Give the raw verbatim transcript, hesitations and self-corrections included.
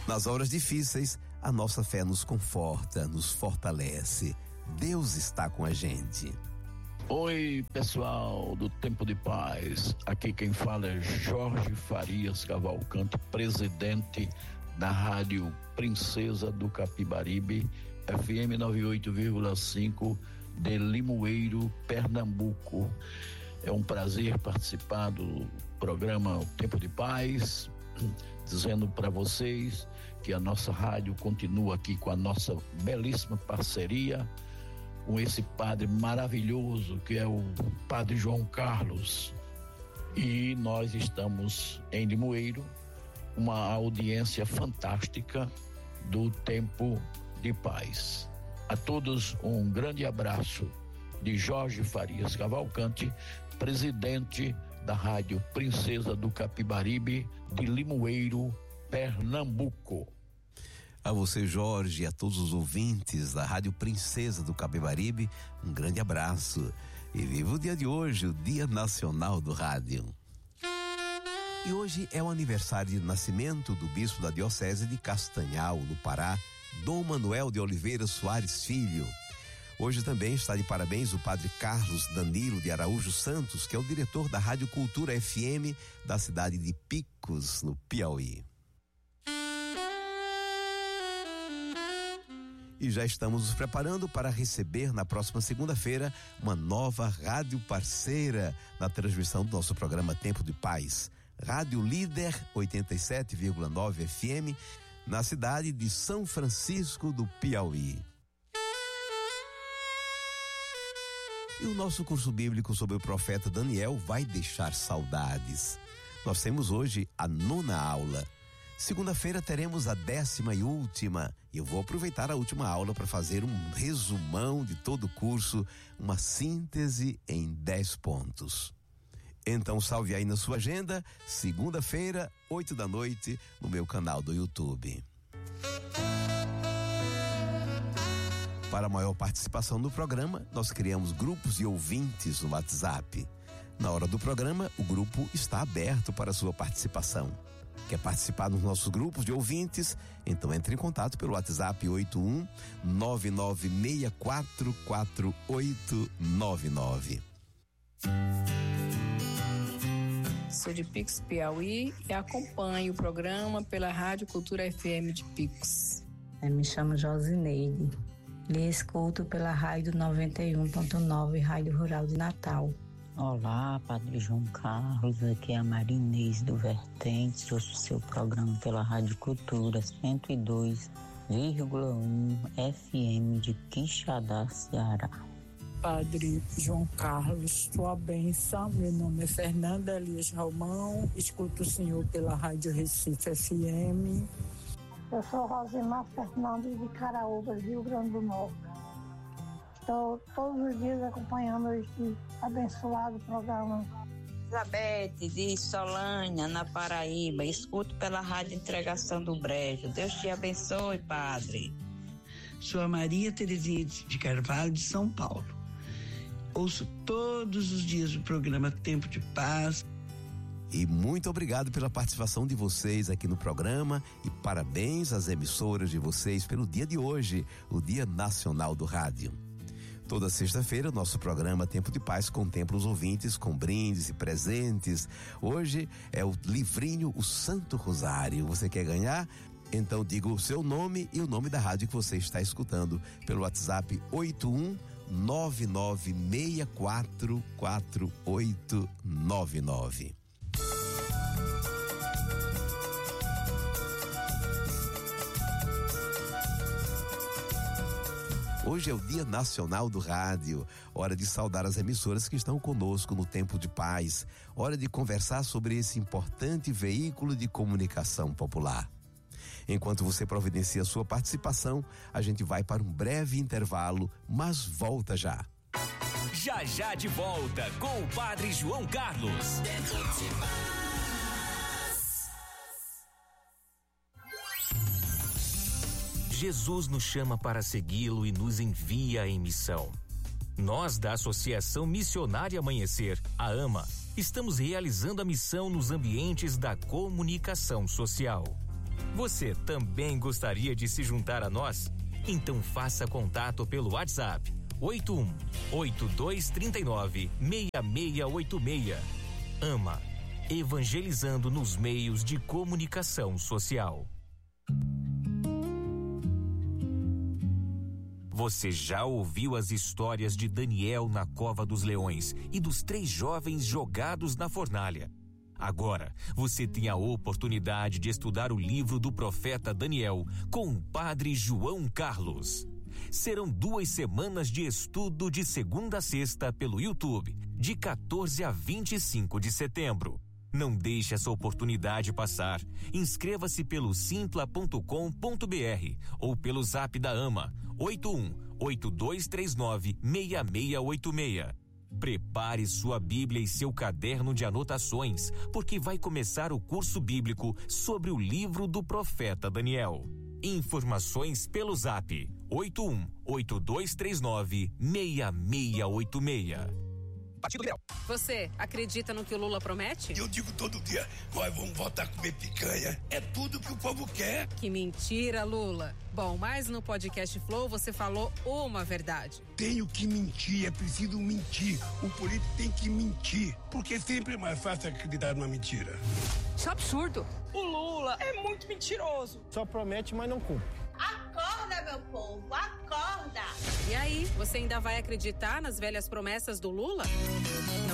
Nas horas difíceis, a nossa fé nos conforta, nos fortalece. Deus está com a gente. Oi, pessoal do Tempo de Paz. Aqui quem fala é Jorge Farias Cavalcante, presidente da Rádio Princesa do Capibaribe, F M noventa e oito vírgula cinco de Limoeiro, Pernambuco. É um prazer participar do programa Tempo de Paz, dizendo para vocês que a nossa rádio continua aqui com a nossa belíssima parceria com esse padre maravilhoso que é o Padre João Carlos, e nós estamos em Limoeiro, uma audiência fantástica do Tempo de Paz. A todos um grande abraço de Jorge Farias Cavalcante, presidente da Rádio Princesa do Capibaribe de Limoeiro, Pernambuco. A você, Jorge, e a todos os ouvintes da Rádio Princesa do Capibaribe, um grande abraço. E viva o dia de hoje, o Dia Nacional do Rádio. E hoje é o aniversário de nascimento do bispo da Diocese de Castanhal, no Pará, Dom Manuel de Oliveira Soares Filho. Hoje também está de parabéns o padre Carlos Danilo de Araújo Santos, que é o diretor da Rádio Cultura F M da cidade de Picos, no Piauí. E já estamos nos preparando para receber na próxima segunda-feira uma nova rádio parceira na transmissão do nosso programa Tempo de Paz. Rádio Líder oitenta e sete vírgula nove F M, na cidade de São Francisco do Piauí. E o nosso curso bíblico sobre o profeta Daniel vai deixar saudades. Nós temos hoje a nona aula. Segunda-feira teremos a décima e última. E eu vou aproveitar a última aula para fazer um resumão de todo o curso, uma síntese em dez pontos. Então salve aí na sua agenda, segunda-feira, oito da noite, no meu canal do YouTube. Para maior participação no programa, nós criamos grupos de ouvintes no WhatsApp. Na hora do programa, o grupo está aberto para a sua participação. Quer participar dos nossos grupos de ouvintes? Então entre em contato pelo WhatsApp oito um nove nove seis quatro quatro oito nove nove. Sou de Picos, Piauí, e acompanho o programa pela Rádio Cultura F M de Picos. Eu me chamo Josineide. Lhe escuto pela Rádio noventa e um ponto nove, Rádio Rural de Natal. Olá, Padre João Carlos, aqui é a Marinês do Vertentes, ouço seu programa pela Rádio Cultura cento e dois vírgula um F M de Quixadá, Ceará. Padre João Carlos, sua bênção, meu nome é Fernanda Elias Romão, escuto o senhor pela Rádio Recife F M. Eu sou Rosimar Fernandes de Caraúbas, Rio Grande do Norte. Estou todos os dias acompanhando este abençoado programa. Elizabeth de Solânia, na Paraíba, escuto pela Rádio Entregação do Brejo. Deus te abençoe, Padre. Sou a Maria Terezinha de Carvalho, de São Paulo. Ouço todos os dias o programa Tempo de Paz. E muito obrigado pela participação de vocês aqui no programa e parabéns às emissoras de vocês pelo dia de hoje, o Dia Nacional do Rádio. Toda sexta-feira, o nosso programa Tempo de Paz contempla os ouvintes com brindes e presentes. Hoje é o livrinho O Santo Rosário. Você quer ganhar? Então diga o seu nome e o nome da rádio que você está escutando pelo WhatsApp oito um nove nove seis quatro quatro oito nove nove. Hoje é o Dia Nacional do Rádio, hora de saudar as emissoras que estão conosco no Tempo de Paz, hora de conversar sobre esse importante veículo de comunicação popular. Enquanto você providencia a sua participação, a gente vai para um breve intervalo, mas volta já. Já já de volta com o Padre João Carlos. Tempo de Paz. Jesus nos chama para segui-lo e nos envia em missão. Nós, da Associação Missionária Amanhecer, a AMA, estamos realizando a missão nos ambientes da comunicação social. Você também gostaria de se juntar a nós? Então faça contato pelo WhatsApp oito um oito dois três nove seis seis oito seis. AMA, evangelizando nos meios de comunicação social. Você já ouviu as histórias de Daniel na cova dos leões e dos três jovens jogados na fornalha? Agora, você tem a oportunidade de estudar o livro do profeta Daniel com o padre João Carlos. Serão duas semanas de estudo de segunda a sexta pelo YouTube, de quatorze a vinte e cinco de setembro. Não deixe essa oportunidade passar. Inscreva-se pelo simpla ponto com ponto br ou pelo zap da AMA oito um oito dois três nove seis seis oito seis. Prepare sua Bíblia e seu caderno de anotações, porque vai começar o curso bíblico sobre o livro do profeta Daniel. Informações pelo zap oito um oito dois três nove seis seis oito seis. Partido Liberal. Você acredita no que o Lula promete? Eu digo todo dia, nós vamos voltar a comer picanha. É tudo que o povo quer. Que mentira, Lula. Bom, mas no podcast Flow você falou uma verdade. Tenho que mentir, é preciso mentir. O político tem que mentir, porque sempre é mais fácil acreditar numa mentira. Isso é absurdo. O Lula é muito mentiroso. Só promete, mas não cumpre. Acorda, meu povo, acorda! E aí, você ainda vai acreditar nas velhas promessas do Lula?